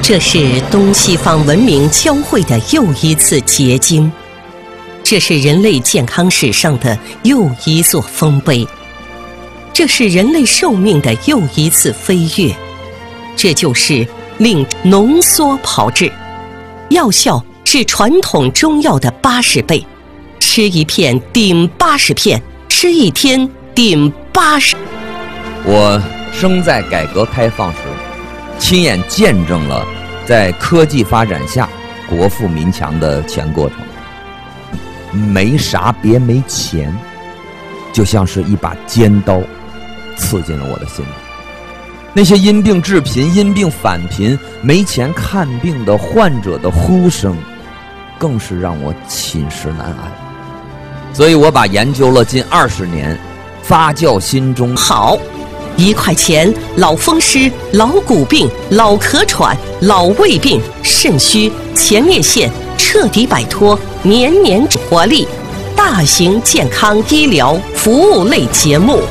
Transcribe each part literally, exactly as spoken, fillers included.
这是东西方文明交汇的又一次结晶，这是人类健康史上的又一座丰碑，这是人类寿命的又一次飞跃。这就是令浓缩炮制，药效是传统中药的八十倍，吃一片顶八十片，吃一天顶八十。 我生在改革开放时，亲眼见证了在科技发展下国富民强的全过程。没啥别没钱，就像是一把尖刀刺进了我的心里。那些因病致贫、因病返贫、没钱看病的患者的呼声，更是让我寝食难安。所以我把研究了近二十年，发酵心中好。一块钱，老风湿、老骨病、老咳喘、老胃病、肾虚、前列腺彻底摆脱，年年活力。大型健康医疗服务类节目。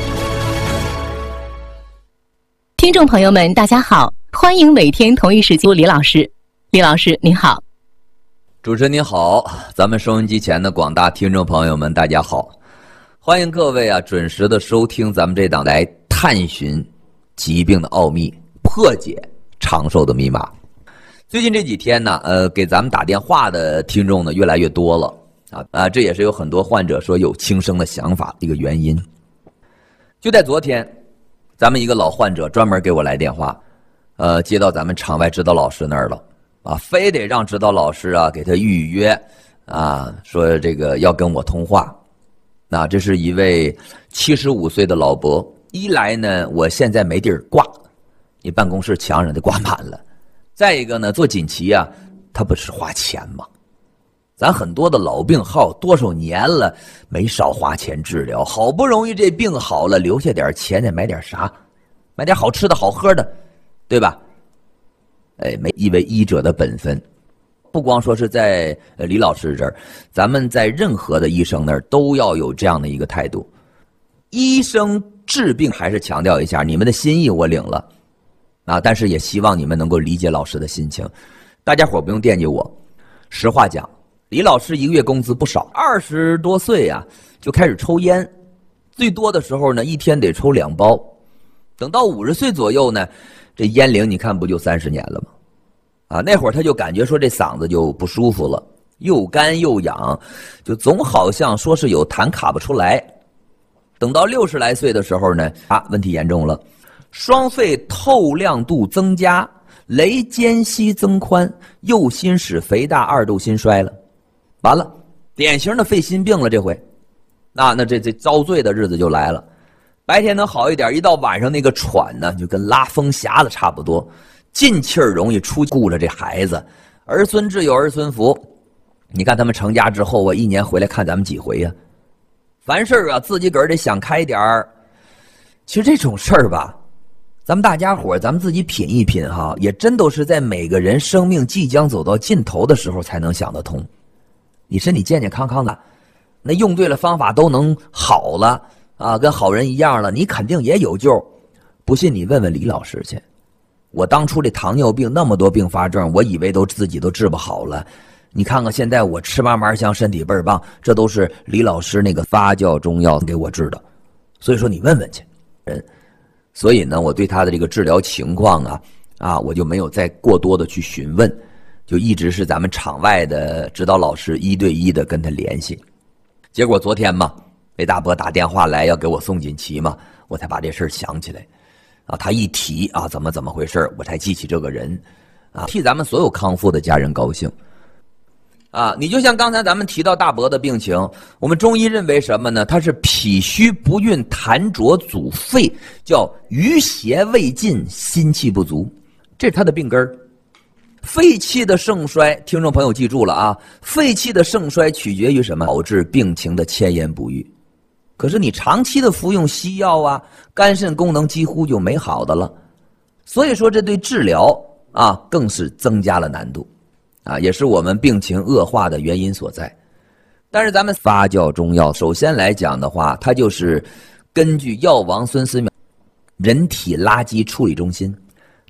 听众朋友们，大家好，欢迎每天同一时间李老师。李老师您好。 主持人您好，咱们收音机前的广大听众朋友们大家好，欢迎各位啊准时的收听咱们这档来探寻疾病的奥秘，破解长寿的密码。最近这几天呢，呃，给咱们打电话的听众呢越来越多了啊啊，这也是有很多患者说有轻生的想法一个原因。就在昨天，咱们一个老患者专门给我来电话，呃，接到咱们场外指导老师那儿了啊，非得让指导老师啊给他预约啊，说这个要跟我通话。那这是一位七十五岁的老伯。一来呢，我现在没地儿挂，你办公室墙上都挂满了。再一个呢，做锦旗啊，他不是花钱吗？咱很多的老病号多少年了，没少花钱治疗，好不容易这病好了，留下点钱得买点啥？买点好吃的好喝的，对吧？哎，没一为医者的本分，不光说是在李老师这儿，咱们在任何的医生那儿都要有这样的一个态度。医生治病还是强调一下，你们的心意我领了啊，但是也希望你们能够理解老师的心情。大家伙不用惦记我，实话讲，李老师一个月工资不少，二十多岁啊就开始抽烟，最多的时候呢一天得抽两包，等到五十岁左右呢，这烟龄你看不就三十年了吗？啊，那会儿他就感觉说这嗓子就不舒服了，又干又痒，就总好像说是有痰卡不出来。等到六十来岁的时候呢，啊，问题严重了，双肺透亮度增加，雷间隙增宽，右心室肥大，二度心衰了，完了，典型的肺心病了这回。那那这这遭罪的日子就来了。白天能好一点，一到晚上那个喘呢，就跟拉风匣子差不多，进气儿容易出，顾着这孩子，儿孙自有儿孙福。你看他们成家之后，我一年回来看咱们几回呀、啊？凡事啊，自己个儿得想开点儿。其实这种事儿吧，咱们大家伙咱们自己品一品哈，也真都是在每个人生命即将走到尽头的时候才能想得通。你身体健健康康的，那用对了方法都能好了啊，跟好人一样了，你肯定也有救。不信你问问李老师去，我当初这糖尿病那么多并发症，我以为都自己都治不好了。你看看现在我吃嘛嘛香，身体倍儿棒，这都是李老师那个发酵中药给我治的。所以说你问问去人。所以呢，我对他的这个治疗情况啊啊，我就没有再过多的去询问，就一直是咱们场外的指导老师一对一的跟他联系。结果昨天嘛，魏大伯打电话来要给我送锦旗嘛，我才把这事儿想起来啊。他一提啊怎么怎么回事，我才记起这个人啊，替咱们所有康复的家人高兴。啊，你就像刚才咱们提到大伯的病情，我们中医认为什么呢？他是脾虚不运，痰浊阻肺，叫余邪未尽，心气不足，这是他的病根儿。肺气的盛衰，听众朋友记住了啊，肺气的盛衰取决于什么？导致病情的迁延不愈。可是你长期的服用西药啊，肝肾功能几乎就没好的了。所以说这对治疗啊更是增加了难度。啊，也是我们病情恶化的原因所在。但是咱们发酵中药，首先来讲的话，它就是根据药王孙思邈人体垃圾处理中心，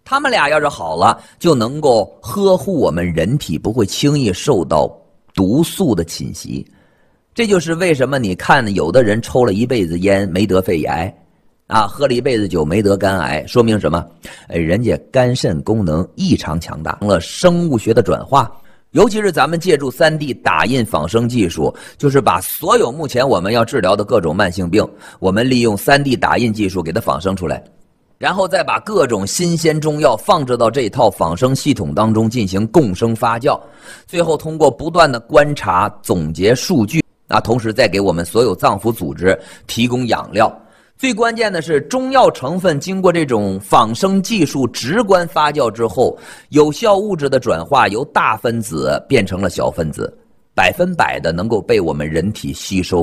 他们俩要是好了，就能够呵护我们人体不会轻易受到毒素的侵袭。这就是为什么你看有的人抽了一辈子烟没得肺癌啊，喝了一辈子酒没得肝癌，说明什么？哎，人家肝肾功能异常强大，了生物学的转化。尤其是咱们借助 三 D 打印仿生技术，就是把所有目前我们要治疗的各种慢性病，我们利用 三 D 打印技术给它仿生出来，然后再把各种新鲜中药放置到这套仿生系统当中进行共生发酵，最后通过不断的观察总结数据啊，同时再给我们所有脏腑组织提供养料。最关键的是，中药成分经过这种仿生技术直观发酵之后，有效物质的转化由大分子变成了小分子，百分百的能够被我们人体吸收。